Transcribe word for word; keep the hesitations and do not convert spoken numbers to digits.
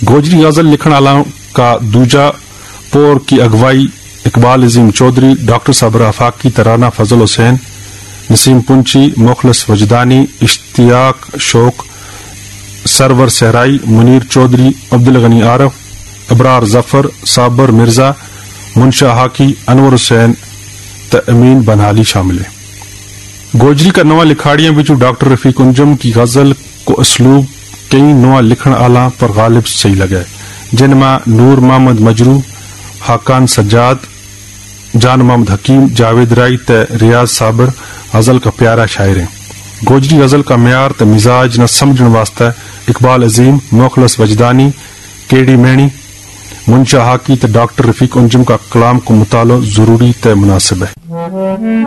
गोजरी गजल लिखण आला का दूजा पोर की अगवाई इकबाल अजीम चौधरी, डॉक्टर साबर आफाकी, तराना फजल हुसैन, नसीम पुंची, मुखलस वजदानी, इश्तियाक शोक, सरवर सहराई, मुनीर चौधरी, अब्दुल गनी आरफ, अबरार जफर, साबर मिर्जा, मुनशा हाकी, अनवर हुसैन ते अमीन बनहाली शामिल है। गोजरी का नवा लिखाड़ियां बिचू डॉक्टर रफीक अंजुम की गजल को असलूब कई नवा लिखण आला पर गालिब सही लगे, जिनमें नूर मोहम्मद मजरू, हाकान सज्जाद, जान मोहम्मद हकीम, जावेद राई ते रियाज साबर गजल का प्यारा शायर है। गोजरी गजल का म्यार ते मिजाज न समझण वास्ते इकबाल अजीम, मुखलस वजदानी, केडी मैणी, मुनशा हाकी ते डॉक्टर रफीक अंजुम का कलाम को मुतालो जरूरी ते मुनासिब है।